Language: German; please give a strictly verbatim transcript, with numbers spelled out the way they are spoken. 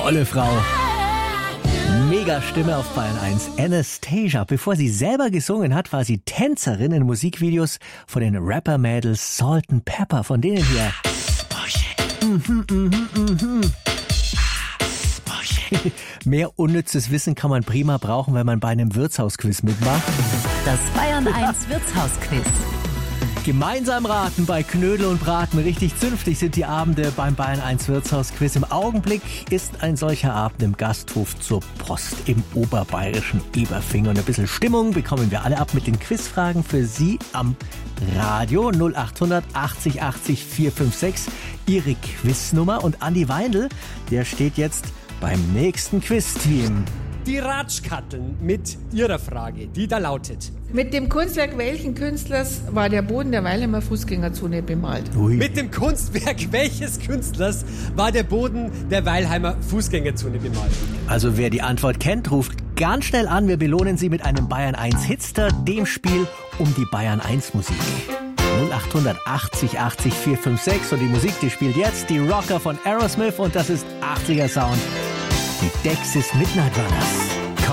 Tolle Frau. Mega Stimme auf Bayern eins. Anastasia. Bevor sie selber gesungen hat, war sie Tänzerin in Musikvideos von den Rapper-Mädels Salt and Pepper. Von denen hier. Mhm, mhm, mhm. Mehr unnützes Wissen kann man prima brauchen, wenn man bei einem Wirtshausquiz mitmacht. Das Bayern eins Wirtshausquiz. Gemeinsam raten bei Knödel und Braten. Richtig zünftig sind die Abende beim Bayern eins Wirtshausquiz. Im Augenblick ist ein solcher Abend im Gasthof zur Post im oberbayerischen Eberfing. Und ein bisschen Stimmung bekommen wir alle ab mit den Quizfragen für Sie am Radio. null acht hundert achtzig achtzig vier fünf sechs. Ihre Quiznummer. Und Andi Weindl, der steht jetzt beim nächsten Quiz-Team. Die Ratschkatteln mit ihrer Frage, die da lautet: Mit dem Kunstwerk welchen Künstlers war der Boden der Weilheimer Fußgängerzone bemalt? Ui. Mit dem Kunstwerk welches Künstlers war der Boden der Weilheimer Fußgängerzone bemalt? Also wer die Antwort kennt, ruft ganz schnell an. Wir belohnen Sie mit einem Bayern eins Hitster, dem Spiel um die Bayern eins Musik. null acht hundert achtzig achtzig vier fünf sechs und die Musik, die spielt jetzt die Rocker von Aerosmith und das ist achtziger Sound. Die Dexys Midnight Runners.